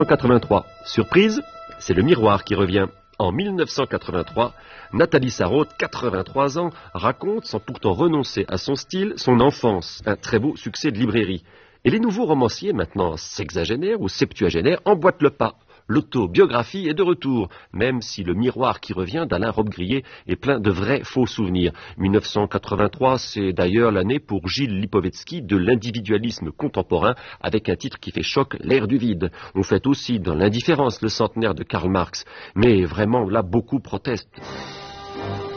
1983. Surprise, c'est le miroir qui revient. En 1983, Nathalie Sarraute, 83 ans, raconte, sans pourtant renoncer à son style, son enfance. Un très beau succès de librairie. Et les nouveaux romanciers, maintenant sexagénaires ou septuagénaires, emboîtent le pas. L'autobiographie est de retour, même si le miroir qui revient d'Alain Robbe-Grillet est plein de vrais faux souvenirs. 1983, c'est d'ailleurs l'année pour Gilles Lipovetsky de l'individualisme contemporain, avec un titre qui fait choc, L'ère du vide. On fête aussi dans l'indifférence le centenaire de Karl Marx, mais vraiment là beaucoup protestent.